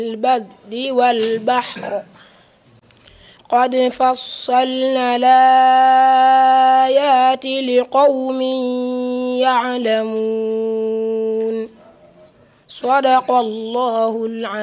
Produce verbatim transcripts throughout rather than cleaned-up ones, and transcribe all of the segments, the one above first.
البر والبحر قد فصلنا الآيات لقوم يعلمون صدق الله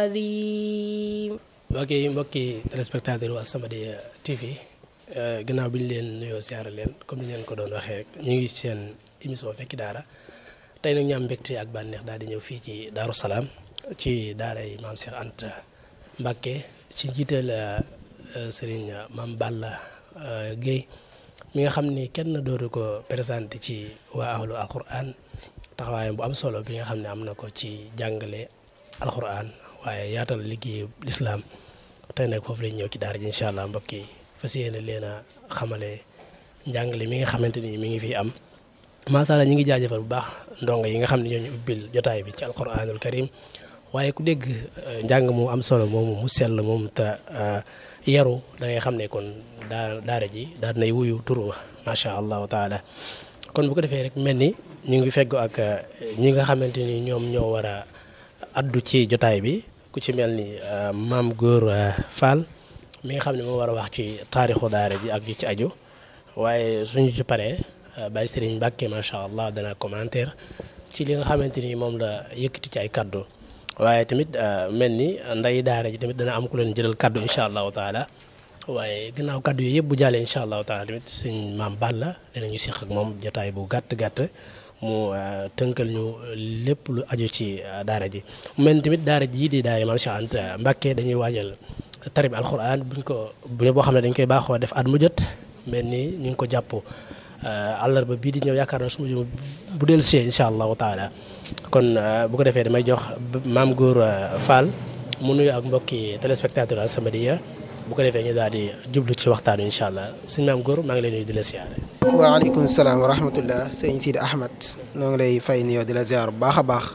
العظيم. ok mbokki téléspectateur u As-Samadiyya T V gannaaw bi ñu leen nuyoo siyaare leen comme ni leen ko doon waxee rek ñu ngi seen émission Fekki Daara tey nag ñu am mbégte ak bànneex daal di ñëw fii ci Daaru Salaam ci daara yi maam Cheikh Anta Mbacké ci njiital Serigne Mame Balla Gueye mi nga xam ni kenn dootu ko présenté ci waa ahlu alquran taxawaayam bu am solo bi nga xam ne am na ko ci jàngale alquran waaye yaatal liggéeyu lislaam tey nag foofu lañ ñëw ci daara ji incha allah mbokk yi fas yéene leen a xamale njàngale mi nga xamante ni mi ngi fi am macha allah ñu ngi jaajëfal bu baax ndongo yi nga xam ne ñoo ñu ubbil jotaay bi ci alquranul karim waaye ku dégg njàng mu am solo moomu mu sell moom te yaru da ngay xam ne kon daa daara ji daal nay wuyu turu macha allahu taala kon bu ko defee rek mel ni ñu ngi feggo ak ñi nga xamante ni ñoom ñoo war a addu ci jotaay bi ku ci mel ni Mame Gor Fall mi nga xam ne moo war a wax ci taarixu daara ji ak yu ci aju waaye suñu ci paree Baye Serigne Mbacké macha allah dana commentaire ci li nga xamante ni moom la yëkkati ci ay kaddu waaye tamit mel ni nday daara ji tamit dana am ku leen jëlal kaddu incha allahu taala waaye gannaaw kaddu yi yëpp bu jàllee incha allahu taala tamit sëñ Mame Balla danañu seq ak moom jotaay bu gàtt gàtt mu tënkal ñu lépp lu aju ci daara ji mu mel ni tamit daara ji di daara Maam Cheikh Anta Mbacké dañuy waajal tarib alquran buñ ko bu boo xam ne dañ koy baaxoo def at mu jot mel ni ñu ngi ko jàpp àllarba bii di ñëw yaakaar na su ma bu dellu see incha allahu taala kon bu ko defee damay jox Mame Gor Fall mu nuyu ak mbokki téléspectateur As-Samadiyya bu ko defee ñu daal di jublu ci waxtaan wi incha allah sëñ Mame Gor maa ngi lay nuyu di la siyaare. waaleykum salaam wa rahmatullah sëñ Sidi Ahmed noo ngi lay fay nuyoo di la ziar bu baax a baax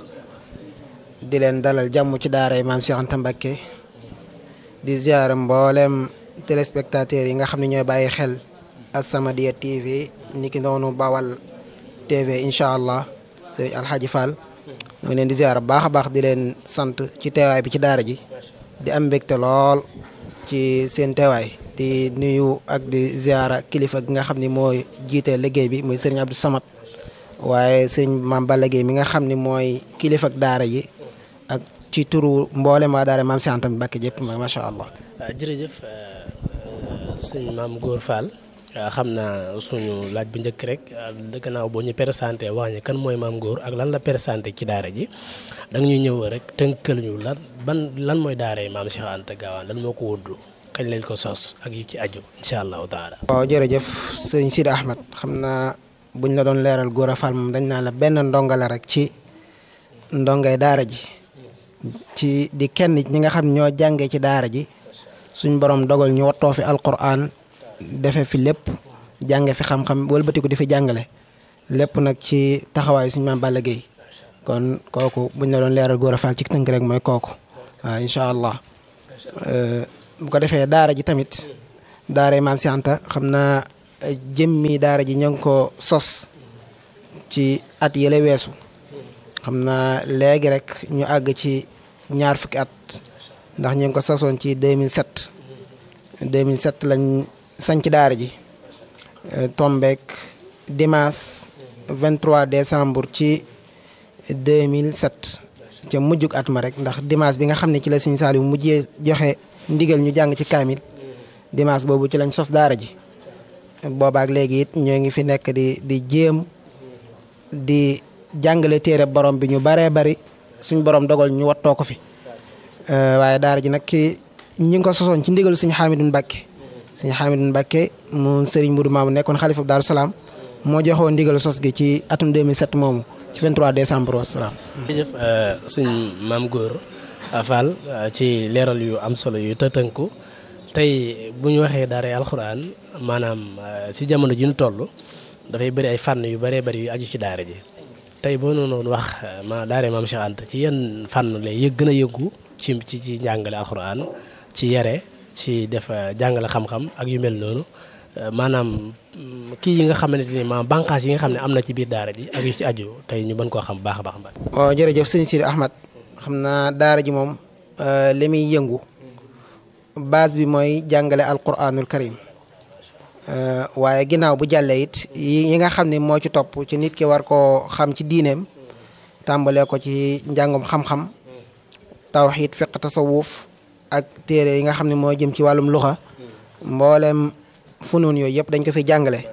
di leen dalal jàmm ci daara yi Maam Cheikh Anta Mbacké di ziar mboolem téléspectateurs yi nga xam ne ñooy bàyyi xel As-Samadiyya T V niki noonu Bawal T V incha allah sëñ Alhaji Fall ñoo ngi leen di ziar bu baax a baax di leen sant ci teewaay bi ci daara ji di am mbégte lool ci seen teewaay di nuyu ak di ziara kilifa gi nga xam ni mooy jiite liggéey bi muy sëriñ Abdou Samad waaye sëriñ Mame Balla Gueye mi nga xam ni mooy kilifa ak daara ji ak ci turu mboolem waa daara Maam Cheikh Anta Mbacké jëpp macha allah. jërëjëf sëñ Mame Gor Fall xam naa suñu laaj bu njëkk rek gannaaw boo ñu présenté wax ñu kan mooy Mame Gor ak lan la présenté ci daara ji da nga ñuy ñëw rek tënkal ñu lan ban lan mooy daara yi Maam Cheikh Anta Gaawaan lan moo ko wóddu kañ lañ ko sos ak yu ci aju incha allahu taala. waaw jërëjëf sëriñ Sidi Ahmed xam naa buñ la doon leeral Gor Fall moom dañ naa la benn ndonga la rek ci ndongay daara ji ci di kenn ñi nga xam ne ñoo jàngee ci daara ji suñ borom dogal ñu wattoo fi alquran defe fi lépp jànge fi xam-xam wëlbatiku di fi jàngale lépp nag ci taxawaayu suñu Mame Balla Gueye kon kooku buñ la doon leeral Gor Fall ci tënk rek mooy kooku waaw incha allah bu ko defee daara ji tamit daara Maam Cheikh Anta xam naa jëmmi daara ji ñoo ngi ko sos ci at yële weesu xam naa léegi rek ñu àgg ci ñaar fukki at ndax ñu ngi ko sosoon ci deux mille sept deux mille sept lañ sanc daara ji tombeek dimanche vingt-trois décembre ci deux mille sept ca mujjug at ma rek ndax dimanche bi nga xam ne ci la Sëñ Saaliw mujjee joxe ndigal ñu jàng ci kaamil dimanche boobu ci lañ sos daara ji boobaak léegi it ñoo ngi fi nekk di di jéem di jàngale téere borom bi ñu baree bari suñ borom dogal ñu wattoo ko fi waaye daara ji nag ki ñi ngi ko sosoon ci ndigalu Sëñ Hamidou Mbacké Sëñ Hamidou Mbacké mu Serigne Moudou Mamoun nekkoon xalifa Daaru Salaam moo joxoon ndigalu sos gi ci atum deux mille sept moomu ci vingt-trois décembre wasalaam. jërëjëf sëñ Mame Gor Fall ci leeral yu am solo yu tëtënku tey bu ñu waxee daara alxuraan maanaam ci jamono ji ñu toll dafay bëri ay fànn yu bëree bëri yu aju ci daara ji tey boo noonu wax ma daara Maam Cheikh Anta ci yenn fànn lay yëg gën a yëngu ci ci ci njàngale alxuraan ci yare ci def jàngale xam-xam ak yu mel noonu maanaam kii yi nga xamante ni maanaam bànqaas yi nga xam ne am na ci biir daara ji ak yu ci aju tey ñu mën koo xam baax a baax. waaw jërëjëf sëñ Sidi Ahmed xam naa daara ji moom li muy yëngu base bi mooy jàngale alquranul karim waaye ginnaaw bu jàllee it yi nga xam ne moo ci topp ci nit ki war koo xam ci diineem tàmbalee ko ci njàngum xam-xam tawxiid fiq tasawuf ak téere yi nga xam ne moo jëm ci wàllum luxa mboolem funuun yooyu yëpp dañ ko fi jàngale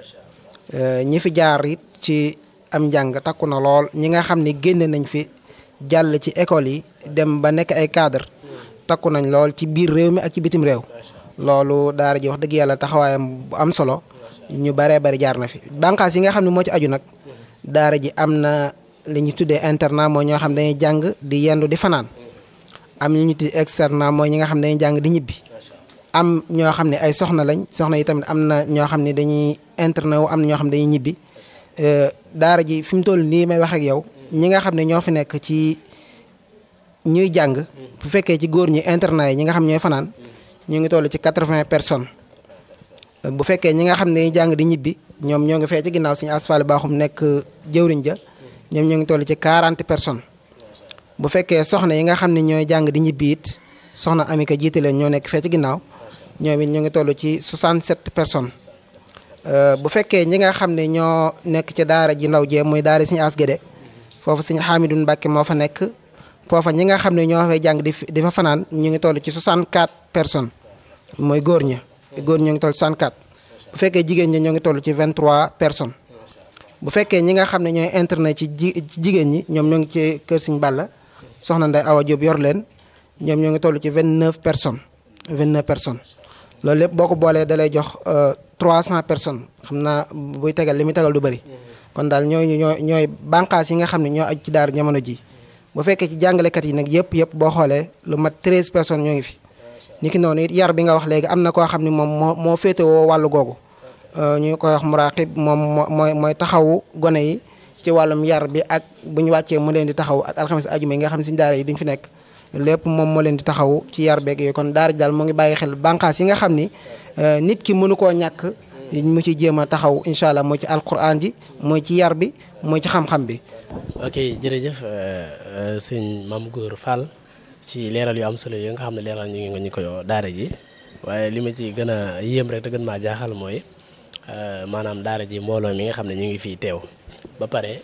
ñi fi jaar it ci am njàng takku na lool ñi nga xam ne génn nañ fi jàll ci école yi dem ba nekk ay cadre takku nañ lool ci biir réew mi ak ci bitim réew loolu daara ji wax dëgg yàlla taxawaayam bu am solo ñu baree bari jaar na fi bànqaas yi nga xam ne moo ci aju nag daara ji am na li ñu tuddee internat mooy ñoo xam dañuy jàng di yendu di fanaan am ñu ñu tuddee externat mooy ñi nga xam ne dañuy jàng di ñibbi am ñoo xam ne ay soxna lañ soxna yi tamit am na ñoo xam ne dañuy internet wu am na ñoo xam ne dañuy ñibbi daara ji fi mu toll nii may wax ak yow ñi nga xam ne ñoo fi nekk ci ñuy jàng bu fekkee ci góor ñi internat yi ñi nga xam ñooy fanaan ñu ngi toll ci quatre-vingts personnes bu fekkee ñi nga xam ne dañuy jàng di ñibbi ñoom ñoo ngi fee ci ginnaaw suñu asfal baaxum nekk jëwriñ ja ñoom ñoo ngi toll ci quarante personnes bu fekkee soxna yi nga xam ne ñooy jàng di ñibbi it soxna Amika jiite leen ñoo nekk fee ci ginnaaw ñoom it ñoo ngi toll ci soixante-sept personnes bu fekkee ñi nga xam ne ñoo nekk ci daara ji ndaw jee muy daara suñu asgede foofu suñu Hamidou Mbacke moo fa nekk foofa ñi nga xam ne ñoo fay jàng di di fa fanaan ñu ngi toll ci soixante-quatre personnes mooy góor ña góor ñoo ngi toll soixante-quatre bu fekkee jigéen ñi ñoo ngi toll ci vingt-trois personnes bu fekkee ñi nga xam ne ñooy internet ci ji jigéen ñi ñoom ñoo ngi ci kër Sëñ Balla soxna Ndeye Awa Diop yor leen ñoom ñoo ngi toll ci vingt-neuf personnes vingt-neuf personnes loolu lépp boo ko boolee da lay jox trois cents personnes xam naa buy tegal li muy tegal du bëri kon daal ñooy ñooy ñooy bànqaas yi nga xam ne ñoo aju ci daara jamono ji bu fekkee ci jàngalekat yi nag yëpp yëpp boo xoolee lu mat treize personnes ñoo ngi fi niki noonu it yar bi nga wax léegi am na koo xam ne moom moo moo féetewoo wàllu googu ñu koy wax muraqib moom mooy mooy taxawu gone yi ci wàllum yar bi ak bu ñu wàccee mu leen di taxaw ak alxames ajuma yi nga xam ne suñu daara yi duñ fi nekk lépp moom moo leen di taxaw ci yar beeg yooyu kon daara ji daal moo ngi bàyyi xel bànqaas yi nga xam ni nit ki mënu koo ñàkk mu ci jéem a taxaw incha allah mooy ci alquran ji mooy ci yar bi mooy ci xam-xam bi. ok jërëjëf sëñ Mame Gor Fall ci leeral yu am solo yi nga xam ne leeral ñu ngi nga ñu ko daara ji waaye li ma ci gën a yéem rek te gën maa jaaxal mooy maanaam daara ji mbooloo mi nga xam ne ñu ngi fii teew ba pare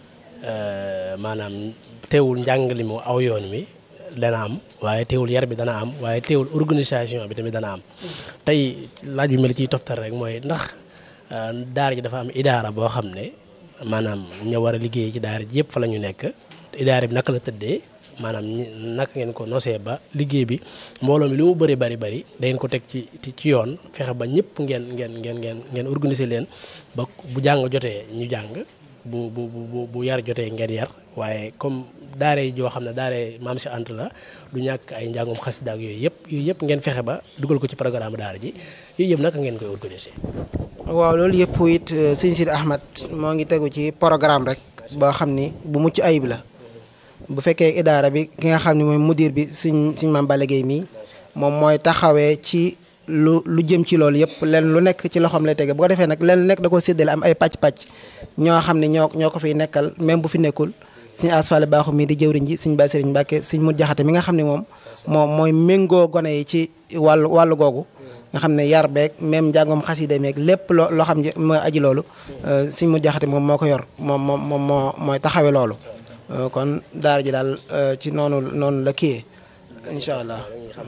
maanaam teewul njàngale mu aw yoon wi dana am waaye teewul yar bi dana am waaye teewul organisation bi tamit dana am tey laaj bi ma la ciy toftal rek mooy ndax daara ji dafa am idaara boo xam ne maanaam ña war a liggéey ci daara ji yëpp fa la ñu nekk idaara bi naka la tëddee maanaam naka ngeen ko nosee ba liggéey bi mbooloo mi lu mu bëri bari bari dangeen ko teg ci ci yoon fexe ba ñëpp ngeen ngeen ngeen ngeen ngeen organiser leen ba bu jàng jotee ñu jàng bu bu bu bu yar jotee ngeen yar waaye comme daara yi joo xam ne daara Maam Cheikh Anta la du ñàkk ay njàngum xasida ak yooyu yëpp yooyu yëpp ngeen fexe ba dugal ko ci programme daara ji yooyu yëpp naka ngeen koy organiser. waaw loolu yëpp it sëñ Sidi Ahmed moo ngi tegu ci programme rek boo xam ni bu mucc ayib la bu fekkee idaara bi ki nga xam ne mooy mudir bi sëñ sëñ Mame Balla Gueye mii moom mooy taxawee ci lu lu jëm ci loolu yëpp leen lu nekk ci loxoom lay tege bu ko defee nag leen lu nekk da ko séddale am ay pàcc-pàcc ñoo xam ne ñoo ñoo ko fiy nekkal même bu fi nekkul suñu asfale baaxu mii di jëwriñ ji suñ Baye Serigne Mbacke suñ mu jaxate mi nga xam ne moom moom mooy méngoo gone yi ci wàllu wàllu googu nga xam ne yar beeg même njàngom xasida meeg lépp loo loo xam ne mooy aji loolu suñ mu jaxate moom moo ko yor moom moom moom moo mooy taxawe loolu kon daara ji daal ci noonu noonu la kiyee incha allah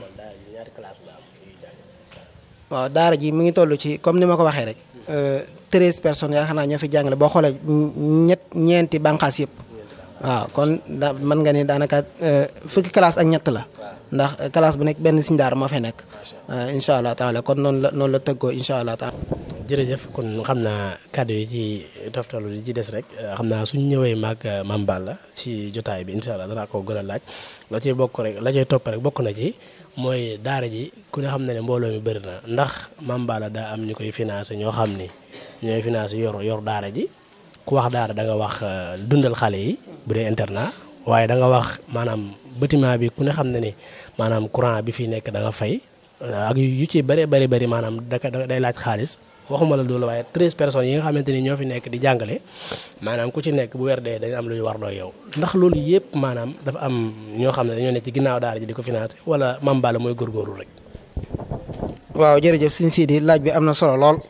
waaw daara ji mi ngi toll ci comme ni ma ko waxee rek treize personnes yaakaar naa ñoo fi jàngale boo xoolee ñett ñeenti bànqaas yëpp waaw kon da mën nga ni daanaka fukki classe ak ñett la ndax classe bu nekk benn siñ daara moo fay nekk incha allah taala kon noonu la noonu la tëggoo incha allah taala. jërëjëf kon xam naa kàddu yi ci toftalu li ci des rek xam naa suñ ñëwee maag Mame Balla ci jotaay bi incha allah danaa ko gën a laaj la cay bokk rek la cay topp rek bokk na ci mooy daara ji ku ne xam na ne mbooloo mi bëri na ndax Mame Balla daa am ñu koy financé ñoo xam ni ñooy financé yor yor daara ji ku wax daara da nga wax dundal xale yi bu dee internat waaye da nga wax maanaam bâtiment bi ku ne xam ne ni maanaam courant bi fi nekk da nga fay ak yu ci bëree bëri bëri maanaam da day laaj xaalis waxuma la loolu waaye treize personnes yi nga xamante ni ñoo fi nekk di jàngale maanaam ku ci nekk bu weer dee dañ am lu ñu war doo yow ndax loolu yëpp maanaam dafa am ñoo xam ne dañoo nekk ci ginnaaw daara ji di ko financé wala Mame Balla mooy góorgóorlu rek. waaw jërëjëf sëñ Sidi laaj bi am na solo lool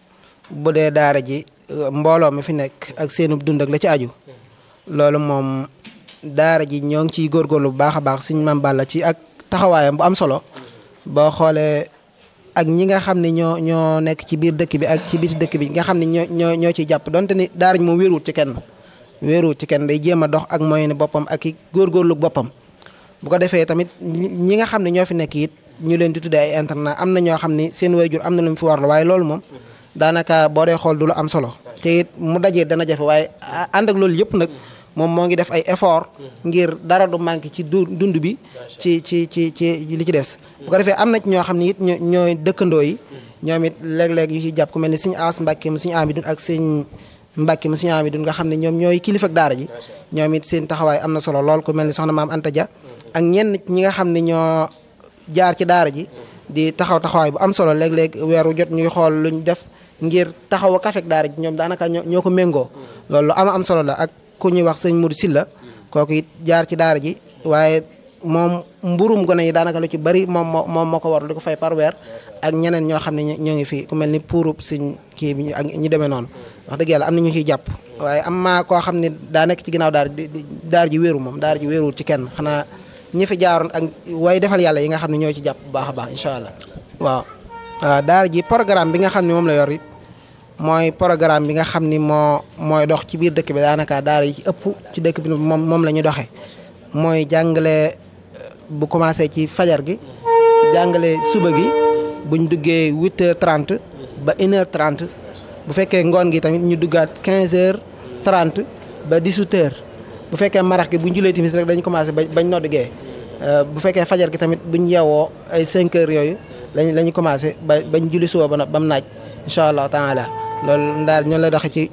bu dee daara ji mbooloo mi fi nekk ak seenub dund ak la ci aju loolu moom daara ji ñoo ngi ciy góorgóorlu bu baax a baax sëñ Mame Balla ci ak taxawaayam bu am solo boo xoolee ak ñi nga xam ne ñoo ñoo nekk ci biir dëkk bi ak ci biti dëkk bi nga xam ne ñoo ñoo ñoo ciy jàpp donte ni daara ji moom wéeruwut ci kenn wéeruwut ci kenn day jéem a dox ak moyen ni boppam ak i góorgóorlu boppam bu ko defee tamit ñi nga xam ne ñoo fi nekk it ñu leen di tuddee ay internat am na ñoo xam ne seen waajur am na lu mu fi warlu waaye loolu moom daanaka boo dee xool du lu am solo te it mu dajee dana jafe waaye ànd ak loolu yëpp nag moom moo ngi def ay effort ngir dara du manqué ci du dund bi ci ci ci ci li ci des bu ko defee am na ci ñoo xam ne it ñooy dëkkandoo yi ñoom it léeg-léeg yu ciy jàpp ku mel ni suñu As Mbàkke mu suñu Amidun ak sëñ Mbàkke mu suñu Amidun nga xam ne ñoom ñooy kilifa ak daara ji ñoom it seen taxawaay am na solo lool ku mel ni soxna Maam Anta Dia ak ñenn ñi nga xam ne ñoo jaar ci daara ji di taxaw taxawaay bu am solo léeg-léeg weeru jot ñuy xool luñ def ngir taxaw a kafek daara ji ñoom daanaka ñoo ko méngoo loolu lu am am solo la ak ku ñuy wax sëñ Modou Silla kooku it jaar ci daara ji waaye moom mburum gone yi daanaka lu ci bari moom moo moom moo ko war di ko fay par weer ak ñeneen ñoo xam ne ñoo ngi fi ku mel ni puurub suñ kii bi ak ñi demee noonu wax dëgg yàlla am na ñu ciy jàpp waaye am maa koo xam ne daa nekk ci ginnaaw daara daara ji wéeru moom daara ji wéeruwul ci kenn xanaa ñi fi jaaroon ak waaye defal yàlla yi nga xam ne ñoo ci jàpp bu baax a baax incha allah waaw waaw daara ji programme bi nga xam ne moom la yor it mooy programme bi nga xam ni moo mooy dox ci biir dëkk bi daanaka daara yi ci ëpp ci dëkk bi moom moom la ñu doxee mooy jàngale bu commencé ci fajar gi jàngale suba gi buñ duggee huit heures trente ba une heure trente bu fekkee ngoon gi tamit ñu duggaat quinze heures trente ba dix-huit heures bu fekkee marax gi buñ julee timis rek dañu commencé ba bañ nodd gee bu fekkee fajar gi tamit buñ yeewoo ay cinq heures yooyu lañ la ñu commencé ba bañ julli suba ba ba mu naaj incha allah taala loolu daal ñoo lay doxee ci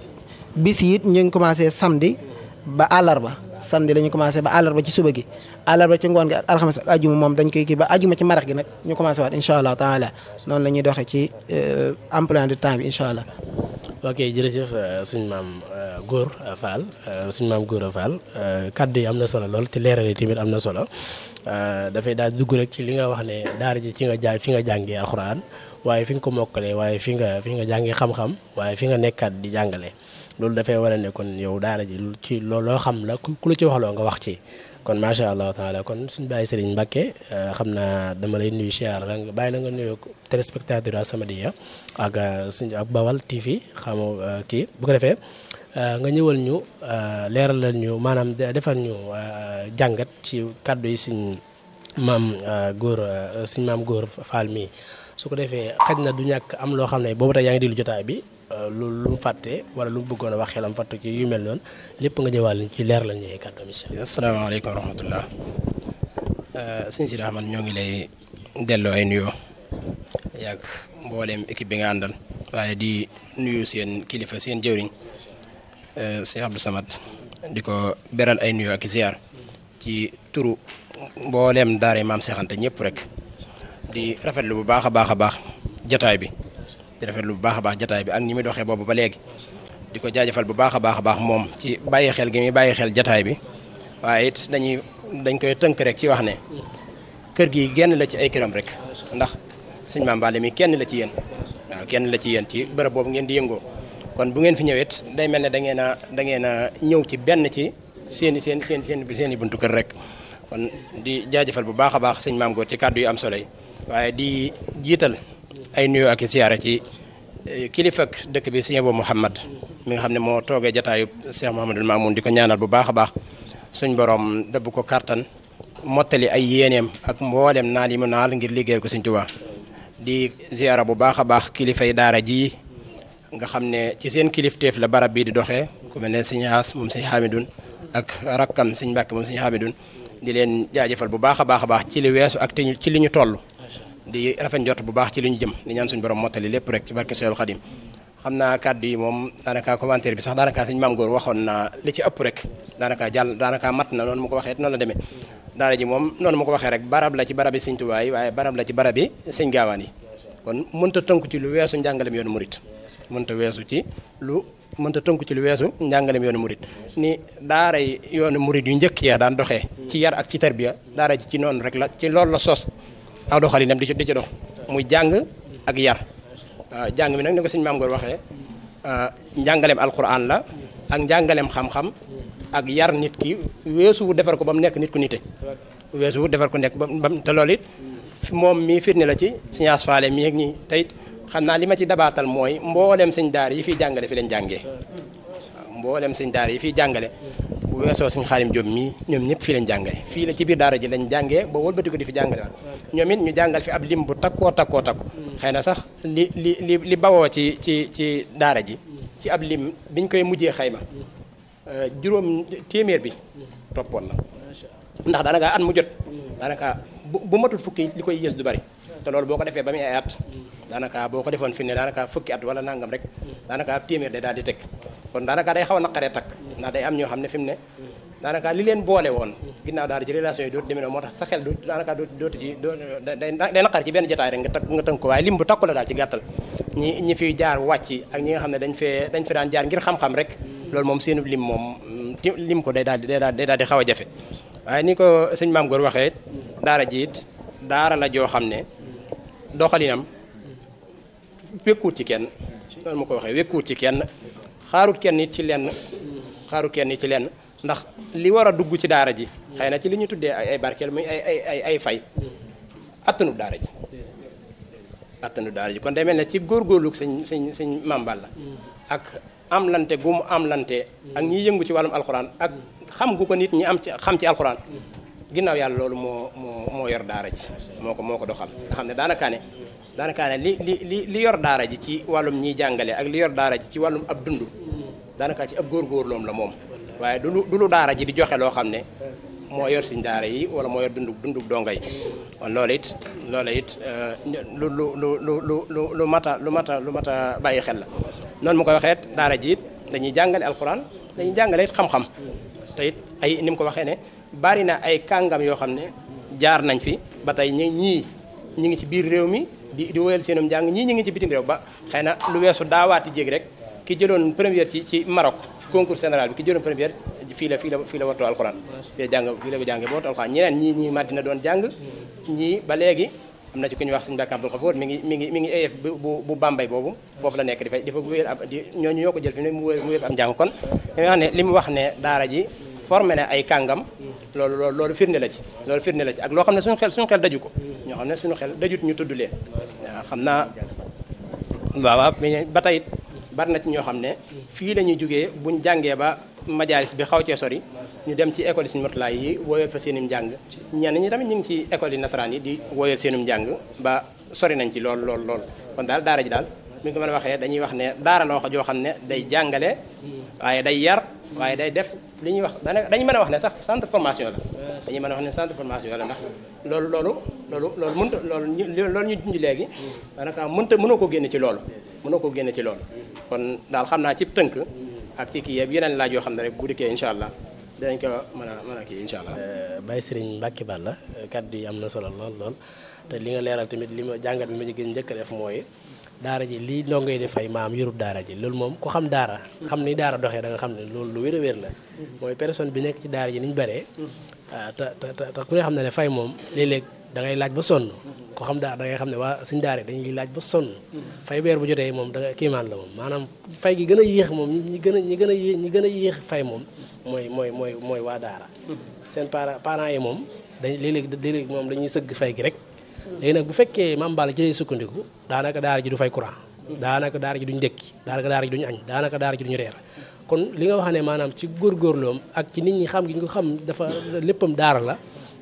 bis yi it ñu ngi commencé samedi ba àllarba samedi la ñu commencé ba àllarba ci suba gi àllarba ci ngoon gi ak alxames ak ajuma moom dañ koy kii ba ajuma ci marax gi nag ñu commencé waat incha allah taala noonu la ñuy doxee ci emploi du temps bi incha allah. ok jërëjëf suñu maam Góor Fall suñu maam Góor Fall kaddu yi am na solo lool te leeral yi tamit am na solo dafay daal dugg rek ci li nga wax ne daara ji ci nga jaay fi nga jàngee alxuraan waaye fi nga ko mokkalee waaye fi nga fi nga jàngee xam-xam waaye fi nga nekkaat di jàngale loolu dafay wane ne kon yow daara ji ci loolu loo xam la ku la ci wax loo nga wax ci kon macha allah taala kon suñu bàyyi Serigne Mbacke xam naa dama lay nuyu siyaar la bàyyi la nga nuyu téléspectateur As-Samadiyya ak suñu ak Bawal T V xamu kii bu ko defee nga ñëwal ñu leeralal ñu maanaam defal ñu jàngat ci kàddu yi suñ maam góor suñ maam góor Fall mii su ko defee xaj na du ñàkk am loo xam ne boobu tey yaa ngi déglu jotaay bi loolu lu mu fàtte wala lu mu bëggoon a wax xelam fàtte ci yu mel noonu lépp nga jëwal ci leer la ñuy kàddu incha allah. asalaamaaleykum wa rahmatullah sëñ Sidi Ahmad ñoo ngi lay delloo ay nuyoo yàgg mbooleem équipe bi nga àndal waaye di nuyu seen kilifa seen jëwriñ sëñ Abdou Samad di ko beral ay nuyoo ak ziar ci turu mbooleem daara maam Seex Anta ñëpp rek di rafetlu bu baax a baax a baax jataay bi. di rafetlu bu baax a baax jataay bi ak ñi muy doxee boobu ba léegi di ko jaajëfal bu baax a baax a baax moom ci bàyyi xel gi muy bàyyi xel jataay bi waaye it dañuy dañ koy tënk rek ci wax ne kër gi genn la ci ay këram rek ndax sëñ Mame Balla mi kenn la ci yéen waaw kenn la ci yéen ci bërëb boobu ngeen di yëngoo kon bu ngeen fi ñëwet day mel ne da ngeen a da ngeen a ñëw ci benn ci seen i seen seen seen seen i buntu kër rek kon di jaajëfal bu baax a baax sëñ Mame Góor ci kàddu yu am solo yi waaye di jiital ay nuyoo ak siyaare ci kilifa ak dëkk bi sëñ Abou Mouhamad mi nga xam ne moo toogee jataayu Cheikh Mouhamadul Mamoun di ko ñaanal bu baax a baax suñ borom dëbb ko kartan mottali ay yéeneem ak mboolem naal yi mu naal ngir liggéeyal ko sëñ Tuubaa di ziyaara bu baax a baax kilifay daara ji nga xam ne ci seen kilifteef la barab bii di doxee ku mel ne sëñ As moom sëñ Hamidun ak rakkam sëñ Mbàkke moom sëñ Hamidun di leen jaajëfal bu baax a baax a baax ci li weesu ak ci li ñu toll di rafet njort bu baax ci li ñu jëm di ñaan suñu borom mottali lépp rek ci barke Seexul Xadim xam naa kàddu yi moom daanaka commentaire bi sax daanaka sëñ Maam Góor waxoon na li ci ëpp rek daanaka jàll daanaka mat na noonu mu ko waxee noonu la demee daara ji moom noonu mu ko waxee rek barab la ci barab yi sëñ Tuubaa yi waaye barab la ci barab yi sëñ Gaawaan yi kon mënta tënku ci lu weesu njàngalem yoonu murit mënta weesu ci lu mënta tënku ci lu weesu njàngalem yoonu murit ni daara yi yoonu murit yu njëkk ya daan doxee ci yar ak ci tarbiya daara ji ci noonu rek la ci loolu la sos aw doxalinam di ci di ci dox muy jàng ak yar waaw jàng mi nag ni ko sëñ Maam Góor waxee njàngaleem alquran la ak njàngaleem xam-xam ak yar nit ki weesu wu defar ko ba mu nekk nit ku nite weesu wu defar ko nekk ba mu te loolu it moom mii firnde la ci science faale mii ak ñi tey xam naa li ma ci dabaatal mooy mboolem sëñ daara yi fiy jàngale fi leen jàngee waaw mboolem sëñ daara yi fiy jàngale bu weesoo sëñ Xaadim Jóob mii ñoom ñëpp fii lañ jàngale fii la ci biir daara ji lañ jàngee ba wëlbati ko di fi jàngale waat ñoom it ñu jàngal fi ab lim bu takkoo takkoo takku xëy na sax li li li li bawoo ci ci ci daara ji ci ab lim biñ koy mujjee xayma juróom téeméer bi toppoon na ndax daanaka at mu jot daanaka bu bu matul fukki li koy yées du bari te loolu boo ko defee ba muy ay at daanaka boo ko defoon fi ne daanaka fukki at wala nangam rek daanaka ab téeméer day daal di teg kon daanaka day xaw a naqaree takk ndax day am ñoo xam ne fi mu ne daanaka li leen boole woon ginnaaw daal ci relation yi dootu demee noonu moo tax sa xel du daanaka dootu dootu ci day day naqar ci benn jotaay rek nga takk nga tënk ko waaye lim bu takku la daal ci gàttal ñi ñi fiy jaar wàcc ak ñi nga xam ne dañ fee dañ fi daan jaar ngir xam-xam rek loolu moom seenu lim moom lim ko day daal di day daal day daal di xaw a jafe waaye ni ko sëñ Maam Góor waxee daara ji it daara la joo xam ne doxalinam wékkuut ci kenn loolu ma ko waxee wékkuut ci kenn xaarut kenn it ci lenn xaarut kenn it ci lenn ndax li war a dugg ci daara ji xëy na ci li ñu tuddee ay ay barkeel muy ay ay ay ay fay attanu daara ji attanu daara ji kon day mel ne ci góorgóorlu sëñ sëñ sëñ Maam Balla ak am lante gu mu am lante ak ñiy yëngu ci wàllum alxuraan ak xam gu ko nit ñi am ci xam ci alxuraan ginnaaw yàlla loolu moo moo moo yor daara ji moo ko moo ko doxal nga xam ne daanaka ne daanaka ne li li li li yor daara ji ci wàllum ñiy jàngale ak li yor daara ji ci wàllum ab dund daanaka ci ab góorgóorloom la moom waaye du lu du lu daara ji di joxe loo xam ne moo yor siñ daara yi wala moo yor dundug dundug donga yi kon loolu it loolu it lu lu lu lu lu lu mata lu mata lu mata bàyyi xel la noonu mu koy waxee daara ji it dañuy jàngale alxuraan dañuy jàngale it xam-xam te it ay ni mu ko waxee ne bari na ay kàngam yoo xam ne jaar nañ fi ba tey ñi ñii ñi ngi ci biir réew mi di di woyal seenum njàng ñii ñi ngi ci bitim réew ba xëy na lu weesu daawaati jéeg rek ki jëloon première ci ci Maroc concours général bi ki jëloon première fii la fii la fii la wattoo alxuraan fii la jàng fii la ko jàngee ba wattoo alxuraan ñeneen ñii ñii Madina doon jàng ñii ba léegi am na ci ku ñuy wax suñu Mbàkke Abdul Xafoor mi ngi mi ngi mi ngi A F bu bu Bambey boobu foofu la nekk dafay dafa wéyal ab di ñooñu ñoo ko jël fi ne mu wéyal am njàng kon li wax ne li mu wax ne daara ji formé na ay kàngam loolu loolu loolu firnde la ci loolu firnde la ci ak loo xam ne suñu xel suñu xel daju ko ñoo xam ne suñu xel dajut ñu tudd leen waaw xam naa waaw waaw ba tey bari na ci ñoo xam ne fii la ñuy jógee buñ jàngee ba majaalis bi xaw cee sori ñu dem ci école yi suñu motulaay yi wooyal fa seenum njàng ñenn ñi tamit ñu ngi ci école yi nasaraan yi di wooyal seenum njàng ba sori nañ ci lool lool lool kon daal daara ji daal mi ngi ko mën a waxee dañuy wax ne daara loo joo xam ne day jàngale waaye day yar waaye day def li ñuy wax dañuy mën a wax ne sax centre formation la dañuy mën a wax ne centre formation la ndax loolu loolu loolu loolu mënta loolu loolu ñu junj léegi daanaka mënta mënoo ko génne ci loolu mënoo ko génne ci loolu kon daal xam naa ci tënk ak ci kii yëpp yeneen laaj yoo xam ne rek bu dikkee incha allah dinañ ko mën a mën a kii incha allah. Baye Serigne Mbacke Balla kàddu yi am na solo lool lool te li nga leeral tamit li ma jàngat bi ma gën njëkk a def mooy daara ji lii ndongo yi di fay maam yorub daara ji loolu moom ku xam daara xam ni daara doxee da nga xam ne loolu lu wér a wér la mooy personne bi nekk ci daara ji ni ñu bëree te te te ku ne xam ne ne fay moom léeg-léeg da ngay laaj ba sonn ko xam daara da ngay xam ne waa suñ daara dañuy laaj ba sonn fay weer bu jotee moom da nga kiimaan la moom maanaam fay gi gën a yéex moom ñi gën a ñi gën a yéex ñi gën a yéex fay moom mooy mooy mooy mooy waa daara seen parents parents yi moom dañ léeg-léeg léeg-léeg moom dañuy sëgg fay gi rek léegi nag bu fekkee Mame Balla ci lay sukkandiku daanaka daara ji du fay courant daanaka daara ji duñ ndékki daanaka daara ji duñu añ daanaka daara ji duñu reer kon li nga wax ne maanaam ci góorgóorloom ak ci nit ñi xam gi ñu ko xam dafa léppam daara la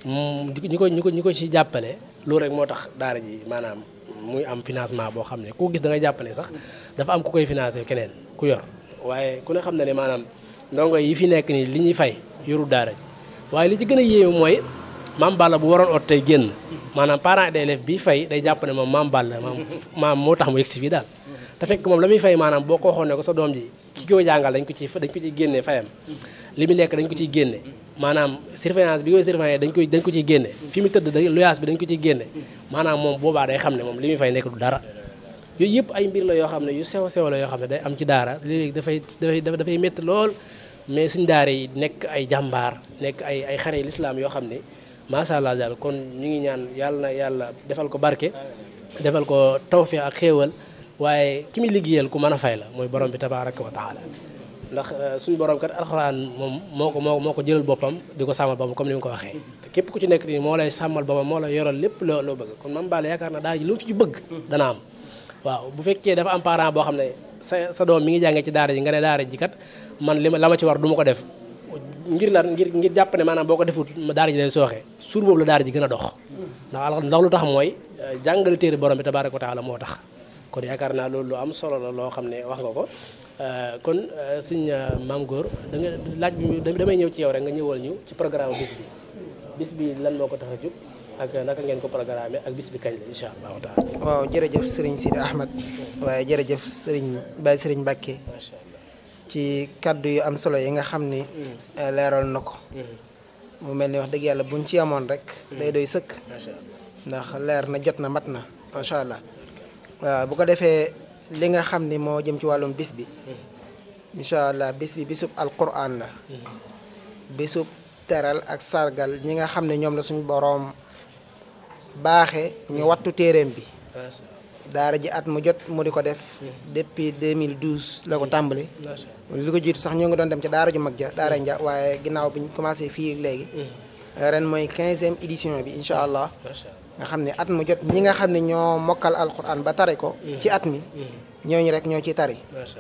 ñi ko ñi ko ñi ko ci jàppale loolu rek moo tax daara ji maanaam muy am financement boo xam ne ku gis da ngay jàppale sax dafa am ku koy financé keneen ku yor waaye ku ne xam na ne maanaam ndongo yi fi nekk nii li ñuy fay yoru daara ji waaye li ci gën a yéeme mooy maam Balla bu waroon oot tey génn maanaam parent d'élève bi fay day jàpp ne moom maam Balla maam maam moo tax mu yegg si fii daal te fekk moom la muy fay maanaam boo ko waxoon ne ko sa doom ji ki ko jàngal dañ ko ciy dañ ko ciy génnee fayam li mu lekk dañ ko ciy génne maanaam surveillance bi koy surveiller dañ koy dañ ko ciy génne fi mu tëdd da loyaas bi dañ ko ciy génne maanaam moom boobaa day xam ne moom li muy fay nekk du dara yooyu yëpp ay mbir la yoo xam ne yu sew sew la yoo xam ne day am ci daara léegi dafay dafay dafay métti lool mais suñ daara yi nekk ay jàmbaar nekk ay ay xare lislaam yoo xam ne macha allah daal kon ñu ngi ñaan yàlla na yàlla defal ko barke defal ko tawfiq ak xéewal waaye ki muy liggéeyal ku mën a fay la mooy borom bi tabaraka wa taala ndax suñu borom kat alxuraan moom moo ko moo moo ko jëlal boppam di ko sàmmal boppam comme ni mu ko waxee te képp ku ci nekk nii moo lay sàmmal boppam moo lay yoral lépp loo loo bëgg kon Mame Balla yaakaar na daara ji lu ci bëgg dana am waaw bu fekkee dafa am parent boo xam ne sa sa doom mi ngi jàngee ci daara ji nga ne daara ji kat man li ma la ma ci war du ma ko def ngir la ngir ngir jàpp ne maanaam boo ko defut daara ji day sooxee suur boobu la daara ji gën a dox ndax ndax lu tax mooy jàngale téere borom bi tabaraka wa taala moo tax kon yaakaar naa loolu lu am solo la loo xam ne wax nga ko kon suñ maam góor da nga laaj bi damay ñëw ci yow rek nga ñëwal ñu ci programme bis bi bis bi lan moo ko tax a jóg ak naka ngeen ko programme ak bis bi kañ la incha allahu taala. waaw jërëjëf sëriñ Sidi Ahmed waaye jërëjëf sëriñ Baye sëriñ Mbacke ci kaddu yu am solo yi nga xam ni leeral na ko mu mel ni wax dëgg yàlla buñ ci amoon rek day doy sëkk ndax leer na jot na mat na macha allah. waaw bu ko defee li nga xam ni moo jëm ci wàllum bis bi incha allah bis bi bisub alquran la bisub teral ak sargal ñi nga xam ne ñoom la suñu boroom baaxe ñu wattu téeréem bi daara ji at mu jot mu di ko def depuis deux mille douze la ko tàmbali li ko jiitu sax ñoo ngi doon dem ca daara ju mag ja daara nja waaye ginnaaw bi ñu commencé fii léegi ren mooy quinzième édition bi incha allah nga xam ne at mu jot ñi nga xam ne ñoo mokkal alquran ba tari ko ci at mi ñooñu rek ñoo ciy tari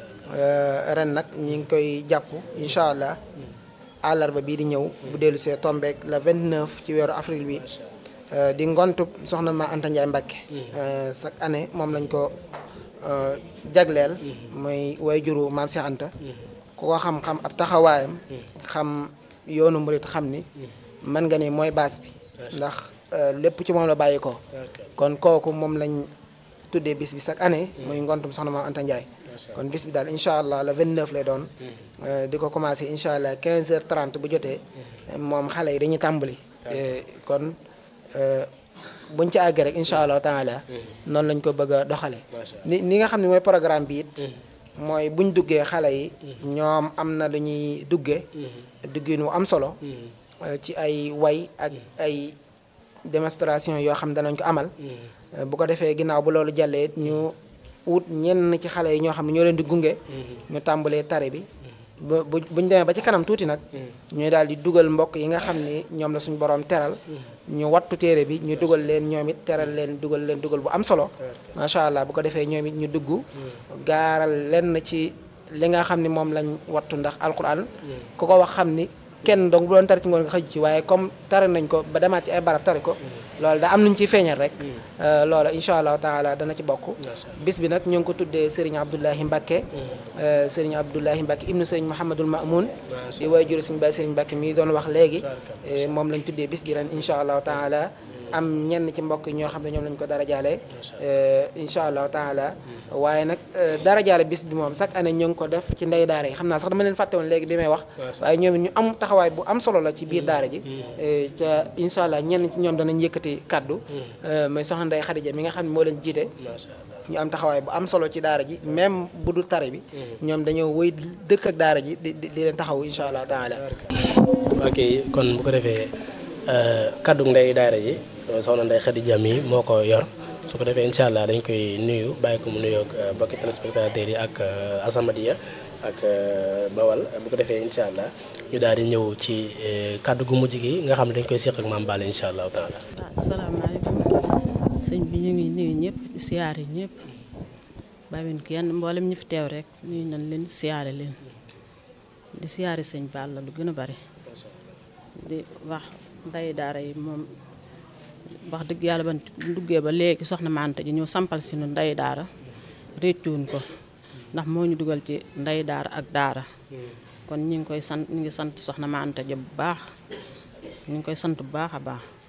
ren nag ñi ngi koy jàpp incha allah àllarba bii di ñëw bu dellu see tombeek le vingt-neuf ci weeru avril bi di ngontu soxna ma Anta Ndiaye Mbacke chaque année moom lañ ko jagleel mooy way juru maam Cheikh Anta ku ko xam-xam ab taxawaayam xam yoonu murit xam ni mën nga ni mooy base bi ndax lépp ci moom la bàyyi ko kon kooku moom lañ tuddee bis bi chaque année muy ngontum soxna maam Anta Ndiaye kon bis bi daal incha allah le vingt-neuf lay doon di ko commencé incha allah quinze heures trente bu jotee moom xale yi dañuy tàmbali kon buñ ci àgg rek incha allah taala noonu lañ ko bëgg a doxale ni ni nga xam ne mooy programme bi it mooy buñ duggee xale yi ñoom am na lu ñuy duggee duggin wu am solo ci ay way ak ay démonstration yoo xam danañ ko amal bu ko defee ginnaaw bu loolu jàllee ñu wut ñenn ci xale yi ñoo xam ne ñoo leen di gunge ñu tàmbalee tare bi bu bu buñ demee ba ci kanam tuuti nag ñuy daal di dugal mbokk yi nga xam ni ñoom la suñu borom teral ñu wattu téere bi ñu dugal leen ñoom it teral leen dugal leen dugal bu am solo macha allah bu ko defee ñoom it ñu dugg gaaral leen ci li nga xam ni moom lañ wattu ndax alquran ku ko wax xam ni kenn donc bu doon tari ci ngoon nga xëj ci waaye comme tari nañ ko ba demaat ci ay barab tari ko loolu da am nañ ciy feeñal rek loolu incha allah taala dana ci bokk bis bi nag ñu ngi ko tuddee Serigne Abdoulahi Mbacke Serigne Abdoulahi Mbacke ibnu Serigne Mouhamadul Mamoun di way juru Serigne Baye Serigne Mbacke mi doon wax léegi moom lañ tuddee bis bi ren incha allah taala am ñenn ci mbokk ñoo xam ne ñoom lañ ko dara jaale incha allah taala waaye nag dara jaale bis bi moom chaque année ñu ngi ko def ci ndey daara yi xam naa sax dama leen fàtte woon léegi bi may wax waaye ñoom it ñu am taxawaay bu am solo la ci biir daara ji ca incha allah ñenn ci ñoom danañ yëkkati kaddu mooy soxna Ndey Xadija mi nga xam ne moo leen jiite ñu am taxawaay bu am solo ci daara ji même bu dul tare bi ñoom dañoo wëy dëkk ak daara ji di di leen taxaw incha allah taala ok kon bu ko defee kaddu ndey daara ji soxna Ndey Xadija mi moo ko yor su ko defee incha allah dañ koy nuyu bàyyi ko mu nuyoo ak mbokki téléspectateurs yi ak As-Samadiyya ak Bawal bu ko defee incha allah ñu daal di ñëw ci kaddu gu mujj gi nga xam ne dañ koy seq ak Mame Balla incha allahu taala. waaw asalaamaaleykum sëñ bi ñu ngi nuyu ñëpp di siyaare ñëpp bàyyiwuñ kenn mboolem ñi fi teew rek nuyu nañ leen siyaare leen di siyaare sëñ Balla lu gën a bari di wax nday daara yi moom. wax dëgg yàlla ba duggee ba léegi soxna Mante ji ñëw sampal si nu ndey daara réccuwuñ ko ndax moo ñu dugal ci ndey daara ak daara kon ñu ngi koy sant ñu ngi sant soxna Mante ji bu baax ñu ngi koy sant bu baax a baax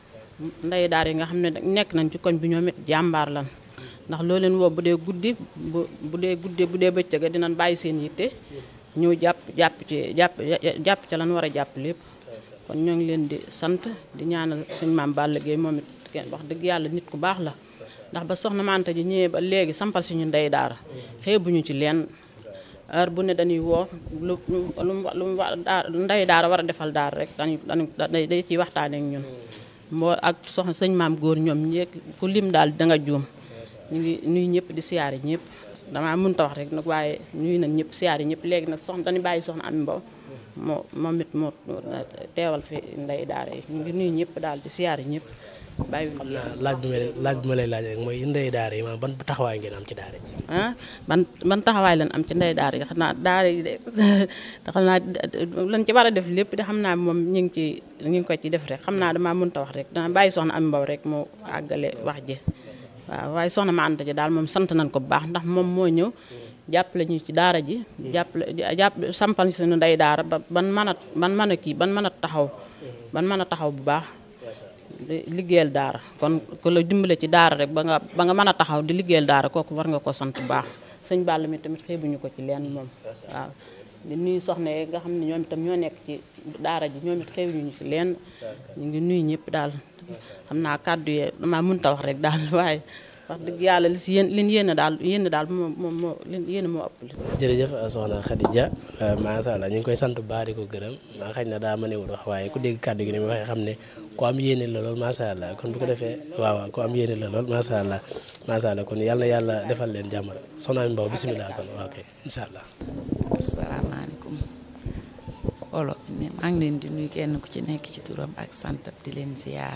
ndey daara yi nga xam ne nekk nañ ci koñ bi ñoom it jàmbaar lan ndax loo leen woo bu dee guddi bu bu dee guddi bu dee bëccëg dinañ bàyyi seen yitte ñëw jàpp jàpp ci jàpp jàpp ca lan war a jàpp lépp kon ñoo ngi leen di sant di ñaanal suñ maam Balla Gueye moom it kenn wax dëgg yàlla nit ku baax la ndax ba soxna Manta ji ñëwee ba léegi sampal si ñu ndey daara xeebuñu ci leen heure bu ne dañuy woo lu lu lu ndey daara war a defal daara rek dañuy dañuy day ciy waxtaanee ak ñun moo ak soxna sëñ maam góor ñoom ñeeg ku lim daal da nga juum ñu ngi nuyu ñëpp di siyaare ñëpp damaa mënta wax rek nag waaye nuyu nañ ñëpp siyaare ñëpp léegi nag soxna dañuy bàyyi soxna Ami Mbow moo moom it moo teewal fi ndey daara yi ñu ngi nuyu ñëpp daal di siyaare ñëpp bàyyi xam naa laaj bi ma laaj bi ma lay laaj rek mooy ndey daara yi maanaam ban taxawaay ngeen am ci daara ji. ah ban ban taxawaay lañ am ci ndey daara yi xam naa daara yi de xam naa lañ ci war a def lépp de xam naa moom ñu ngi ci ñu ngi ko ci def rek xam naa damaa mënta wax rek dana bàyyi soxna Ami Mbow rek moo àggale wax ji waaw waaye soxna ma Anta ji daal moom sant nañ ko bu baax ndax moom moo ñëw jàppale ñu ci daara ji jàppale jàpp sampal ñu suñu ndey daara ba ban mën a ban mën a kii ban mën a taxaw ban mën a taxaw bu baax liggéeyal daara kon ku la dimbale ci daara rek ba nga ba nga mën a taxaw di liggéeyal daara kooku war nga ko sant bu baax sëñ Balla mi tamit xeebuñu ko ci leen moom waaw di nuyu soxna yi nga xam ne ñoom itam ñoo nekk ci daara ji ñoom it xeebuñu ci leen ñu ngi nuyu ñëpp daal xam naa kàddu yi damaa mënta wax rek daal waaye wax dëgg yàlla li si yéen li ñu yéene daal yéene daal moom moom moo li yéene moo ëpp li jërëjëf soxna Khadija macha allah ñu ngi koy sant bu baax di ko gërëm maa xëy na daa mënewul wax waaye ku dégg kàddu gi ni mu waxee xam ne ku am yéene la lool macha allah kon bu ko defee waaw waaw ku am yéene la lool macha allah macha allah kon yàlla yàlla defal leen jàmm soxna Ami Mbow bisimilah kon waaw kay incha allah. asalaamaaleykum olo maa ngi leen di nuyu kenn ku ci nekk ci turam ak santam di leen ziar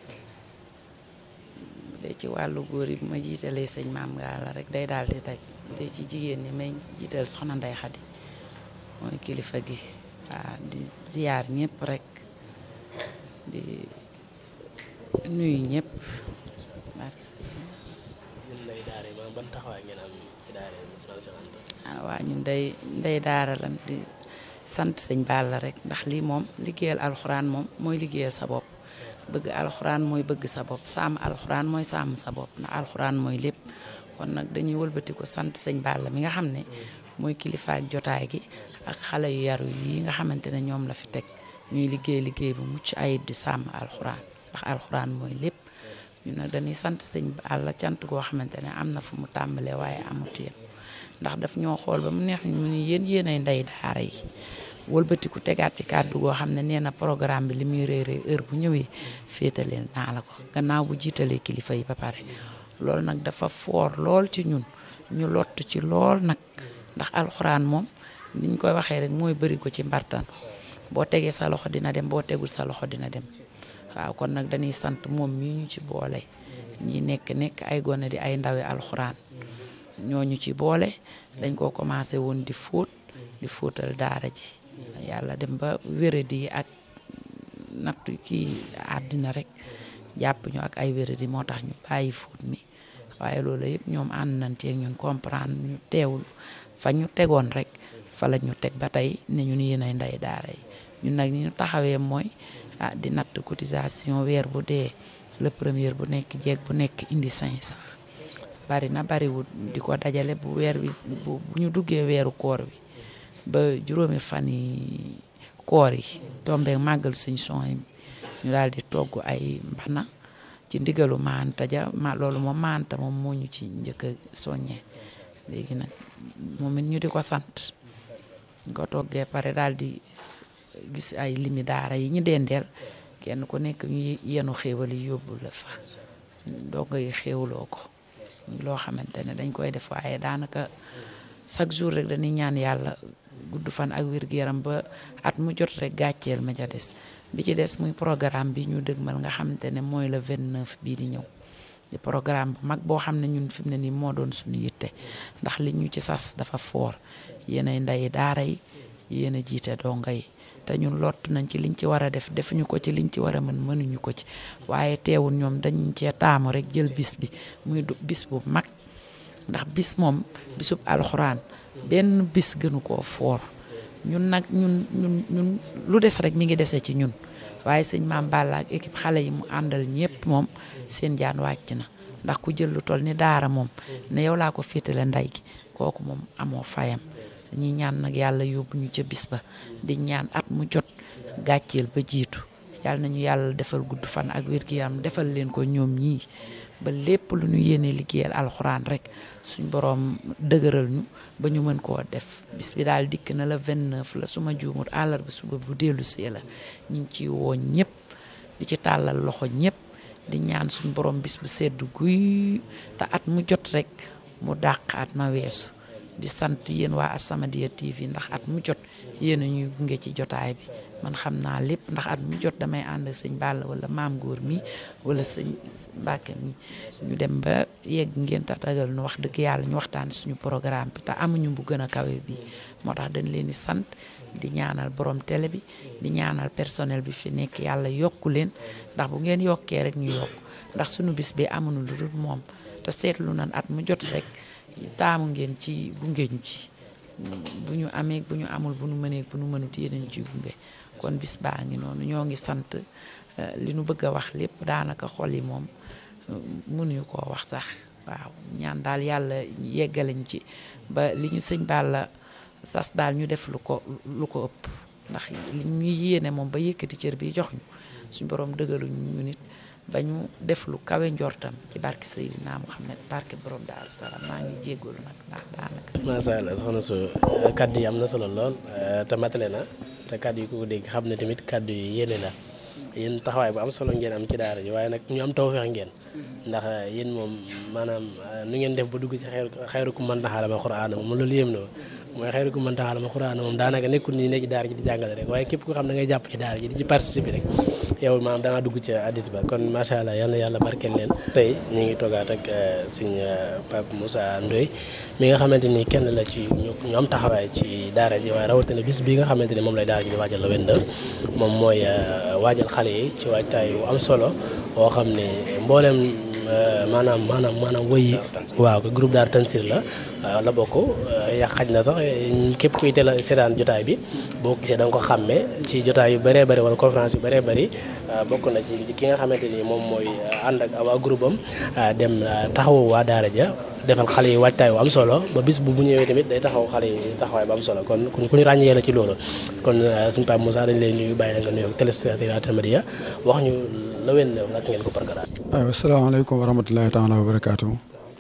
de ci wàllu góor yi bu ma jiitalee sëñ maam Ngalla rek day daal di daj de ci jigéen ñi may jiital soxna Ndey Xadi mooy kilifa gi waaw di ziar ñëpp rek di nuyu ñëpp merci. ñun ndey daara yi maanaam ban taxawaay ngeen am ci daara yi ah waaw ñun day ndey daara lan di sant sëñ Balla rek ndax lii moom liggéeyal alxuraan moom mooy liggéeyal sa bopp bëgg alxuraan mooy bëgg sa bopp sàmm alxuraan mooy sàmm sa bopp ndax alxuraan mooy lépp kon nag dañuy wëlbati ko sant sëñ Balla mi nga xam ne mooy kilifa ak jotaay gi ak xale yu yaru yi nga xamante ne ñoom la fi teg ñuy liggéey liggéey bu mucc ayib di sàmm alxuraan ndax alxuraan mooy lépp ñu nag dañuy sant sëñ Balla cant goo xamante ne am na fu mu tàmbalee waaye amut yem ndax daf ñoo xool ba mu neex ñu ni yéen yéenay ndey daara yi wëlbatiku tegaat ci kàddu goo xam ne nee na programme bi li muy rëy rëy heure bu ñëwee féetaleen naa la ko gannaaw bu jiitalee kilifa yi ba pare loolu nag dafa foor lool ci ñun ñu lott ci lool nag ndax alxuraan moom niñ koy waxee rek mooy bëri ko ci mbartan boo tegee sa loxo dina dem boo tegul sa loxo dina dem waaw kon nag dañuy sant moom mii ñu ci boole ñi nekk nekk ay gone di ay ndawi alxuraan ñooñu ci boole dañ koo commencé woon di fóot di fóotal daara ji yàlla dem ba wéradi ak nattu kii àddina rek jàpp ñu ak ay wéradi moo tax ñu bàyyi fóot mi waaye loolu yëpp ñoom ànd nañ ci ñun comprendre ñu teewul fa ñu tegoon rek fa la ñu teg ba tey ne ñun yéenay ndey daara yi ñun nag ñu taxawee mooy ah di natt cotisation weer bu dee le premier bu nekk jeeg bu nekk indi cinq cent bari na bariwul di ko dajale bu weer bi bu ñu duggee weeru koor bi ba juróomi fan yi koor yi tombeek màggal suñ son yi ñu daal di togg ay mbana ci ndigalu maanta ja ma loolu moom maanta moom moo ñu ci njëkk a soññee léegi nag moom it ñu di ko sant ñu ko toggee pare daal di gis ay limi daara yi ñu dendeel kenn ku nekk ñu yenu xéewal yi yóbbu la fa doo ngay xéewloo ko loo xamante ne dañ koy def waaye daanaka chaque jour rek dañuy ñaan yàlla gudd fan ak wér-gu-yaram ba at mu jot rek gàcceel ma ca des bi ci des muy programme bi ñu dëgmal nga xamante ne mooy le vingt-neuf bii di ñëw di programme bu mag boo xam ne ñun fi mu ne nii moo doon suñu yitte ndax li ñu ci sas dafa foor yéenay ndey daara yi yéen a jiite donga yi te ñun lott nañ ci liñ ci war a def defuñu ko ci liñ ci war a mën mënuñu ko ci waaye teewul ñoom dañ cee taamu rek jël bis bi muy bis bu mag ndax bis moom bisub alxuraan benn bis gënu koo foor ñun nag ñun ñun ñun lu des rek mi ngi dese ci ñun waaye sëñ Maam Balla ak équipe xale yi mu àndal ñëpp moom seen jaan wàcc na ndax ku jël lu toll ni daara moom ne yow laa ko féetale ndey gi kooku moom amoo fayam ñi ñaan nag yàlla yóbbu ñu ca bis ba di ñaan at mu jot gàcceel ba jiitu yàlla nañu yàlla defal gudd fan ak wér-gi-yaram defal leen ko ñoom ñii ba lépp lu ñu yéene liggéeyal alxuraan rek suñ boroom dëgëral ñu ba ñu mën koo def bis bi daal dikk na la vingt-neuf la su ma juumut àllarba suba bu dellu see la ñu ngi ciy woo ñëpp di ci tàllal loxo ñëpp di ñaan suñ borom bis bu sedd guy te at mu jot rek mu dàq at ma weesu di sant yéen waa As-Samadiyya T V ndax at mu jot yéen a ñuy gunge ci jotaay bi man xam naa lépp ndax at mu jot damay ànd sëñ Balla wala maam góor mi wala sëñ Mbàkke mi ñu dem ba yegg ngeen tatagal nu wax dëgg yàlla ñu waxtaan suñu programme bi te amuñu bu gën a kawe bi moo tax dañ leen di sant di ñaanal borom télé bi di ñaanal personnel bi fi nekk yàlla yokku leen ndax bu ngeen yokkee rek ñu yokk ndax suñu bis bi amuñu lu dul moom te seetlu nan at mu jot rek taamu ngeen ci gunge ñu ci bu ñu amee bu ñu amul bu ñu mënee bu ñu mënut yéen ñu ciy gunge kon bis baa ngi noonu ñoo ngi sant li nu bëgg a wax lépp daanaka xol yi moom mënuñu koo wax sax waaw ñaan daal yàlla yeggalañ ci ba li ñu sëñ Balla sas daal ñu def lu ko lu ko ëpp ndax li ñuy yéene moom ba yëkkati cër bi jox ñu suñu borom dëgaluñ ñu nit ba ñu def lu kawe njortam ci barke Seydina Muhammad barke borom Daaru Salaam maa ngi jéggalu nag ndax daanaka. macha allah soxna su kaddu yi am na solo lool te matale na te kaddu yi ko dégg xam ne tamit kaddu yi yéene la yéen taxawaay bu am solo ngeen am ci daara ji waaye nag ñu am tawfeex ngeen ndax yéen moom maanaam nu ngeen def ba dugg ci xayru xayrukum man ta'allama al-Qur'aana moom loolu yéem na mooy xayrukum man ta'allama al-Qur'aana moom daanaka nekkul ni nekk ci daara ji di jàngale rek waaye képp ko xam ne ngay jàpp ci daara ji di ci participer rek yow maanaam da nga dugg ci addis ba kon macha allah yal na yàlla barkeel leen. tey ñu ngi toogaat ak suñ Pape Moussa Ndoye mi nga xamante ni kenn la ci ñu am taxawaay ci daara ji waaye rawatina bis bi nga xamante ni moom lay daara ji di waajal la vingt-deux moom mooy waajal xale yi ci waajtaay wu am solo boo xam ne mboolem maanaam maanaam maanaam woy waaw ko groupe Daara Tanzil la la bokk ya xaj na sax képp kuy teel a seetaan jotaay bi boo gisee da nga ko xàmmee ci jotaay yu bëree bëri wala conférence yu bëree bëri bokk na ci ki nga xamante ni moom mooy ànd ak waa groupe am dem taxawu waa daara ja defal xale yi waajtaay wu am solo ba bis bu bu ñëwee tamit day taxaw xale yi taxawaay bu am solo kon ku ñu ràññee la ci loolu kon suñu Pape Moussa dañ lay nuyu bàyyi la nga nuyu ak téléspectateur As-Samadiyya wax ñu la wenn nag ngeen ko programme. waaw asalaamaaleykum wa rahmatulahi taala wa barakaatu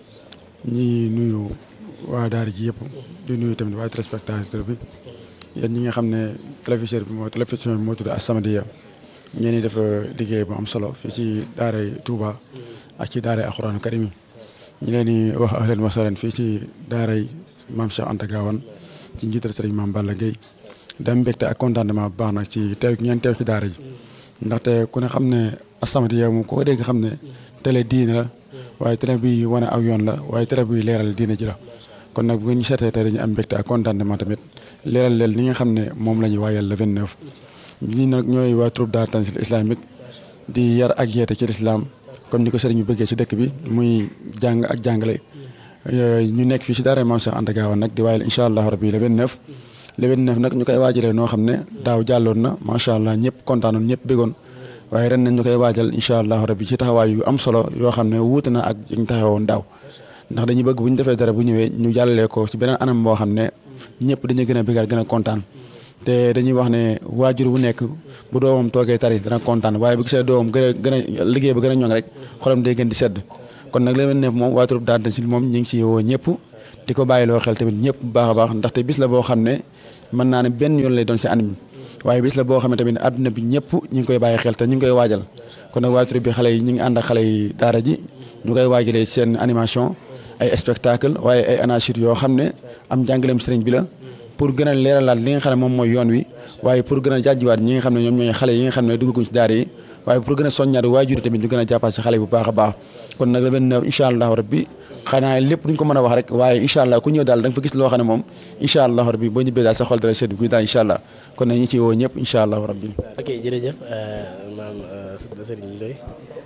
ñi nuyu waa daara ji yëpp di nuyu tamit waa téléspectateur bi yéen ñi nga xam ne télévision bi moo télévision bi moo tudd As-Samadiyya ñeen ñi def liggéey bu am solo fii ci daaray Touba ak ci daaray Alxuraanu Karim ñu leen di wax ahlan wa sahlan fii ci daaray maam Cheikh Anta Gawane ci njiital sëriñ maam Balla Gueye dem mbégte ak contentement bu baax nag ci teew ñeen teew ci daara ji ndaxte ku ne xam ne As-Samadiyya moom ko dégg xam ne télé diine la waaye télé bi wane aw yoon la waaye télé bi leeral diine ji la kon nag bu ngeen ñu seetee tey dañu am mbégte ak contentement tamit leeral leen li nga xam ne moom la ñu waajal le vingt-neuf ñi nag ñooy waa troupe Daara Tanzil islamique di yar ak yeete ci lislaam comme ni ko sëriñ bi bëggee ci dëkk bi muy jàng ak jàngale ñu nekk fii ci daara maam Cheikh Anta Gawane nag di waajal incha allah rabbi le vingt-neuf le vingt-neuf nag ñu koy waajalee noo xam ne daaw jàlloon na macha allah ñëpp kontaanoon ñëpp bëggoon waaye ren nañ ñu koy waajal incha allah rabbi ci taxawaay yu am solo yoo xam ne wuute na ak ñu taxawoon daaw ndax dañuy bëgg bu ñu defee dara bu ñëwee ñu jàllalee ko ci beneen anam boo xam ne ñëpp dañuy gën a bëggaat gën a kontaan te dañuy wax ne waajur bu nekk bu doomam toogee tari dana kontaan waaye bu gisee doomam gën a gën a liggéey ba gën a ñoŋ rek xolam day gën di sedd kon nag le vingt-neuf moom waa troupe Daara Tanzil moom ñu ngi ci woo ñëpp di ko bàyyiloo xel tamit ñëpp bu baax a baax ndaxte bis la boo xam ne mën naa ne benn yoon lay doon ci anam waaye bis la boo xam ne tamit àdduna bi ñëpp ñu ngi koy bàyyi xel te ñu ngi koy waajal kon nag waa troupe bi xale yi ñu ngi ànd ak xale yi daara ji ñu koy waajalee seen animation ay spectacle waaye ay anachir yoo xam ne am njàngaleem sëriñ bi la pour gën a leeralaat li nga xam ne moom mooy yoon wi waaye pour gën a jàjjiwaat ñi nga xam ne ñoom ñooy xale yi nga xam ne duggaguñ ci daara yi waaye pour gën a soññaat waajur tamit ñu gën a jàppaat si xale bu baax a baax kon nag le vingt-neuf incha allahu rabbi xanaa lépp duñ ko mën a wax rek waaye incha allah ku ñëw daal da nga fa gis loo xam ne moom incha allahu rabbi boo ñibbee daal sa xol dara sedd guy daal incha allah kon nag ñi ci woo ñëpp incha allahu rabbi ok jërëjëf maam Serigne Ndoye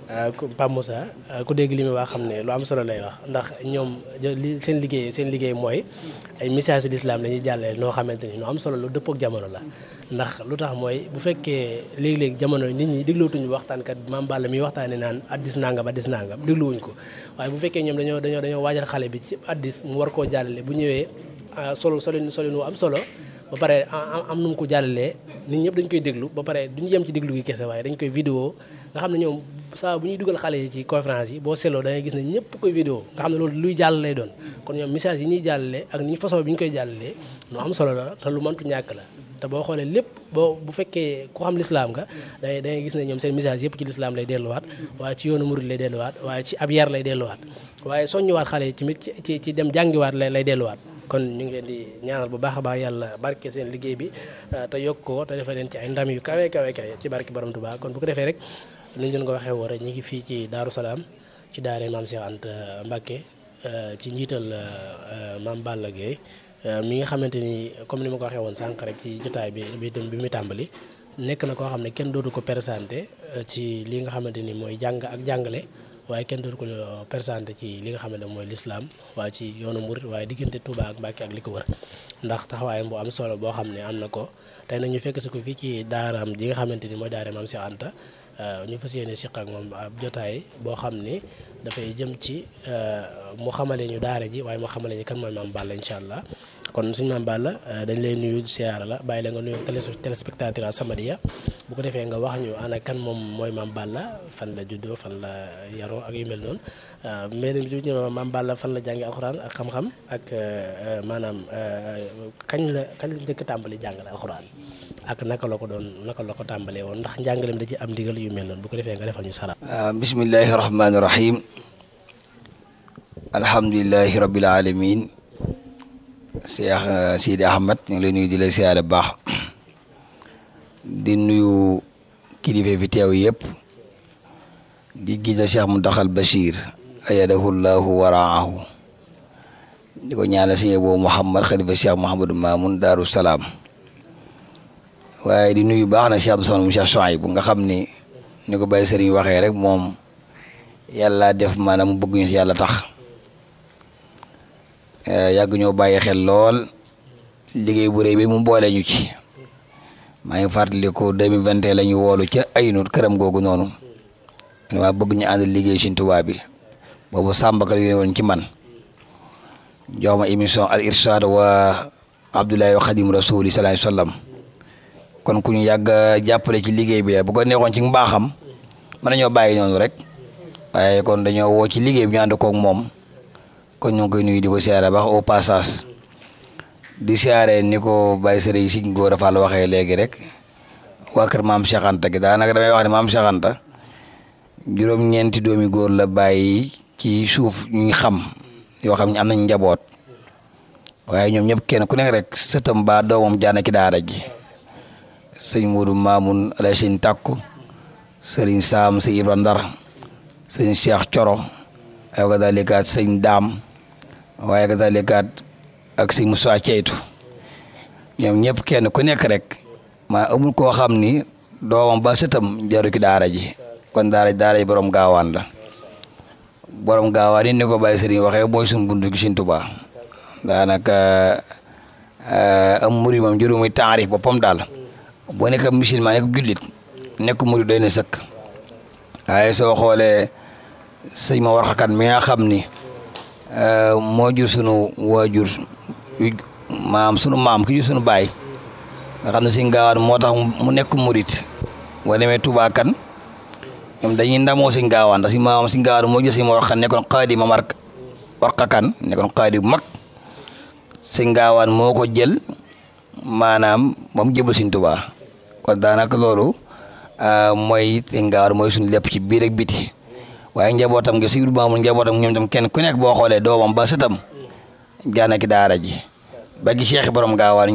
Pape Moussa ku dégg li muy wax xam ne lu am solo lay wax ndax ñoom li seen liggéey seen liggéey mooy ay message d'islam la ñuy jàllale noo xamante ni lu am solo lu dëppoo ak jamono la. ndax lu tax mooy bu fekkee léegi-léegi jamono nit ñi déglootuñu waxtaankat Mame Balla mi waxtaane naan addis nangam addis nangam dégluwuñ ko waaye bu fekkee ñoom dañoo dañoo dañoo waajal xale bi ci addis mu war koo jàllale bu ñëwee solo solin solin wu am solo ba pare am nu mu ko jàllalee nit ñëpp dañ koy déglu ba pare duñu yem ci déglu gi kese waaye dañ koy vidéo nga xam ne ñoom saa bu ñuy dugal xale yi ci conférence yi boo seetloo da ngay gis ne ñëpp koy vidéo nga xam ne loolu luy jàll lay doon kon ñoom message yi ñuy jàllale ak ni façon bi ñu koy jàllalee lu am solo la te lu mëntu ñàkk la te boo xoolee lépp boo bu fekkee ku xam lislaam nga da da ngay gis ne ñoom seen message yëpp ci lislaam lay delluwaat waaye ci yoonu murid lay delluwaat waaye ci ab yar lay delluwaat waaye soññuwaat xale yi tamit ci ci dem jàngiwaat lay lay delluwaat kon ñu ngi leen di ñaanal bu baax a baax yàlla barke seen liggéey bi te yokk ko te defal leen ci ay ndam yu kawe kawe kawe ci barke borom Tuubaa kon bu ko defee rek ni ñu leen ko waxee woon rek ñu ngi fii ci Daaru Salaam ci daare Maam Cheikh Anta Mbacké ci njiital Mame Balla Gueye mi nga xamante ni comme ni ma ko waxee woon sànq rek ci jotaay bi bi bi muy tàmbali nekk na koo xam ne kenn dootu ko présenté ci li nga xamante ni mooy jàng ak jàngale waaye kenn dootu ko présenté ci li nga xamante ne mooy l'islam waaye ci yoonu murid waaye diggante Touba ak Mbacké ak li ko wër ndax taxawaayam bu am solo boo xam ne am na ko tey nag ñu fekk si ko fii ci daaraam ji nga xamante ni mooy daara Maam Cheikh Anta ñu fas yéene siq ak moom ab jotaay boo xam ni dafay jëm ci mu xamale ñu daara ji waaye mu xamale ñu kan mooy Mame Balla incha allah kon suñu Mame Balla dañ lay nuyu siyaara la bàyyi la nga nuyu téléspectateur As-Samadiyya bu ko defee nga wax ñu ana kan moom mooy Mame Balla fan la juddoo fan la yaroo ak yu mel noonu mais bi ñu Mame Balla fan la jàngi alxuraan ak xam-xam ak maanaam kañ la kañ la njëkk tàmbali jàngale alxuraan ak naka la ko doon naka la ko tàmbalee woon ndax njàngaleem da ci am ndigal yu mel noonu bu ko defee nga defal ñu sara bismillahi rahmaani rahim alhamdulillahi rabbil alamin Cheikh Sidi Ahmed ñu ngi lay nuyu di lay siyaare baax di nuyu kilifa fi teew yëpp di gis Cheikh Mountakha Bachir ayadahu llahu waraahu di ko ñaanal sëñ boobu Mouhamad xalifa Cheikh Mouhamadou Mamoun Daaru Salaam waaye di nuyu baax na Cheikh Abdou Samad mu Cheikh Souhaïbou nga xam ni ni ko Baye Serigne waxee rek moom yàlla def maanaam mu bëgg ñu yàlla tax yàgg ñoo bàyyi xel lool liggéey bu rëy bi mu boole ñu ci maa ngi fàttaliku deux mille vingt et un la ñu woolu ca Aynut këram googu noonu waa bëgg ñu ànd liggéey Sëriñ Tuubaa bi boobu sàmbakal yónne woon ci man jox ma émission al irshad wa Abdoulaye wa Khadim Rasuli sallallahu alayhi wa sallam kon ku ñu yàgg jàppale ci liggéey bi la bu ko neexoon ci mbaaxam mën nañoo bàyyi noonu rek waaye kon dañoo woo ci liggéey bi ñu ànd koog moom kon ñu ngi koy nuyu di ko siyaare baax au passage di siyaare ni ko Baye Serigne Signe Gora Fall waxee léegi rek waa kër Maam Cheikh Anta gi daanaka damay wax ne Maam Cheikh Anta juróom-ñeenti doomi góor la bàyyi ci suuf ñu xam yoo xam ne am nañ njaboot waaye ñoom ñëpp kenn ku nekk rek sëtam ba doomam jaana ci daara ji sëñ Modou Mamoun alay sëñ Takku sëriñ Saam sëñ Ibra Ndar sëñ Cheikh Coro ay ko dalikaat sëñ Daam waaye ko dalikaat ak sëñ Moussa Ceytu ñoom ñëpp kenn ku nekk rek maa amul koo xam ni doomam ba sëtam jaru ci daara ji kon daara daara ji borom gaawaan la borom gaawaan yi ni ko Baye Serigne waxee mooy suñu buntu gi Sëñ Tuubaa daanaka am murid moom juróomi taarif boppam daal boo nekk musulman nekk jullit nekk murid doy na sëkk waaye soo xoolee sëñ ma war xakan mi nga xam ni moo jur sunu waajur maam sunu maam ki jur sunu baay nga xam ne Sëñ Gaawaan moo tax mu nekk murid boo demee Touba kan ñoom dañuy ndamoo Sëñ Gaawaan ndax si maam Sëñ Gaawaan moo jur Sëñ ma war xakan nekkoon xaadi ma mar war xakan nekkoon xaadi bu mag Sëñ Gaawaan moo ko jël maanaam ba mu jëbal Sëñ Tuubaa kon daanaka loolu mooy Sëñ Gaawaan mooy suñu lépp ci biir ak biti waaye njabootam nga si biir maamul njabootam ñoom tam kenn ku nekk boo xoolee doomam ba sëtam jaana ki daara ji ba gi Cheikh borom Gaawaan